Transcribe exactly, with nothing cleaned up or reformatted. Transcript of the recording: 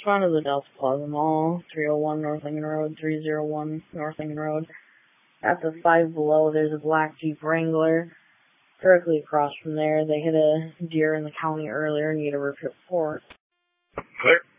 respond to the Delta Plaza Mall, three oh one North Lincoln Road, three oh one North Lincoln Road. At the five below, there's a black Jeep Wrangler. Directly across from there, they hit a deer in the county earlier and need a report. Clear.